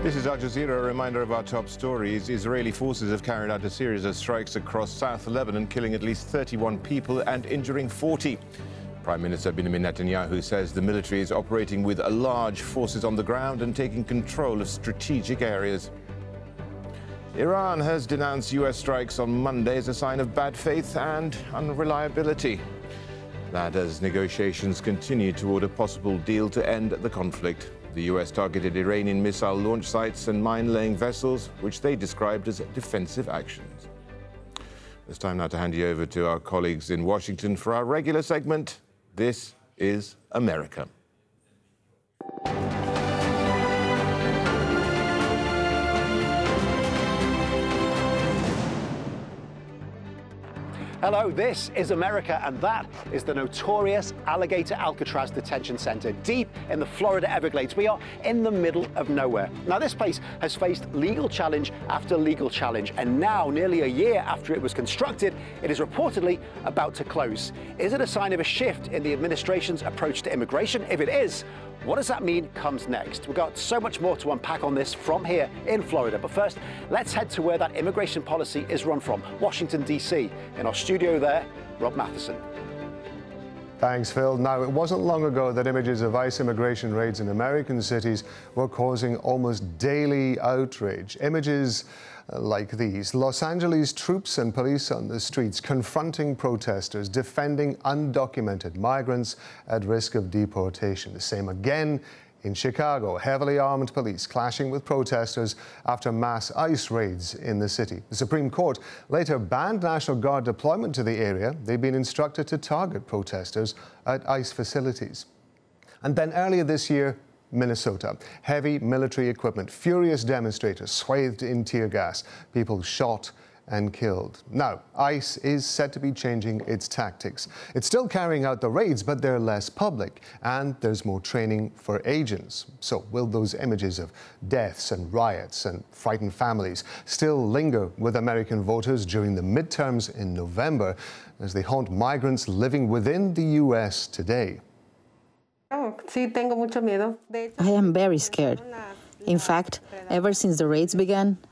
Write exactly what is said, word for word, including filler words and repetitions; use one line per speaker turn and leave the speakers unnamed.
This is Al Jazeera. A reminder of our top stories. Israeli forces have carried out a series of strikes across South Lebanon, killing at least thirty-one people and injuring forty. Prime Minister Benjamin Netanyahu says the military is operating with large forces on the ground and taking control of strategic areas. Iran has denounced U S strikes on Monday as a sign of bad faith and unreliability. That as negotiations continue toward a possible deal to end the conflict. The U S targeted Iranian missile launch sites and mine-laying vessels, which they described as defensive actions. It's time now to hand you over to our colleagues in Washington for our regular segment. This is America.
Hello, this is America, and that is the notorious Alligator Alcatraz Detention Center, deep in the Florida Everglades. We are in the middle of nowhere. Now, this place has faced legal challenge after legal challenge, and now, nearly a year after it was constructed, it is reportedly about to close. Is it a sign of a shift in the administration's approach to immigration? If it is, what does that mean comes next? We've got so much more to unpack on this from here in Florida. But first, let's head to where that immigration policy is run from, Washington, D C. In our studio there, Rob Matheson.
Thanks, Phil. Now, it wasn't long ago that images of ICE immigration raids in American cities were causing almost daily outrage. Images like these. Los Angeles troops and police on the streets confronting protesters, defending undocumented migrants at risk of deportation. The same again in Chicago. Heavily armed police clashing with protesters after mass ICE raids in the city. The Supreme Court later banned National Guard deployment to the area. They've been instructed to target protesters at ICE facilities. And then earlier this year, Minnesota. Heavy military equipment, furious demonstrators swathed in tear gas, people shot and killed. Now, ICE is said to be changing its tactics. It's still carrying out the raids, but they're less public, and there's more training for agents. So will those images of deaths and riots and frightened families still linger with American voters during the midterms in November as they haunt migrants living within the U S today?
I am very scared. In fact, ever since the raids began,